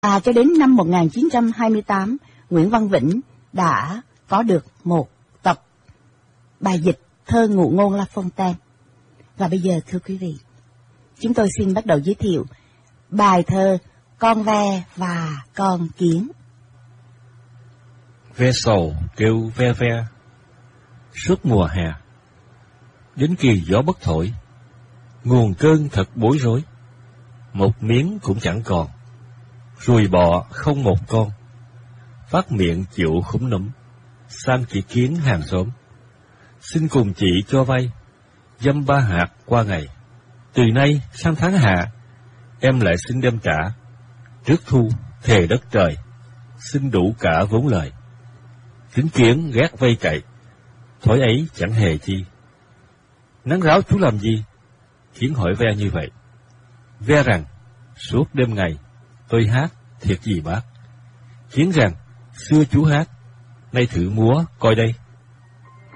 Và cho đến năm 1928, Nguyễn Văn Vĩnh đã có được một tập bài dịch thơ ngụ ngôn La Fontaine. Và bây giờ thưa quý vị, chúng tôi xin bắt đầu giới thiệu bài thơ Con ve và con kiến. Ve sầu kêu ve ve suốt mùa hè, đến kỳ gió bất thổi, nguồn cơn thật bối rối. Một miếng cũng chẳng còn, ruồi bọ không một con, phát miệng chịu khúm núm, sang chỉ kiến hàng xóm. Xin cùng chị cho vay, dăm 3 hạt qua ngày. Từ nay sang tháng hạ, em lại xin đem trả. Trước thu thề đất trời, xin đủ cả vốn lời. Kính kiến ghét vây cậy, thói ấy chẳng hề chi. Nắng ráo chú làm gì? Kiến hỏi ve như vậy. Ve rằng, suốt đêm ngày, tôi hát, thiệt gì bác. Kiến rằng, xưa chú hát, nay thử múa coi đây.